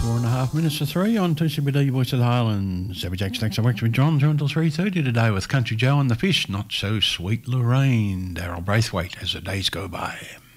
4.5 minutes to 3 on 2CBD Voice of the Highlands. Every Jack's next. I worked with John through until 3:30 today with Country Joe and the Fish. Not so sweet Lorraine. Daryl Braithwaite as the days go by.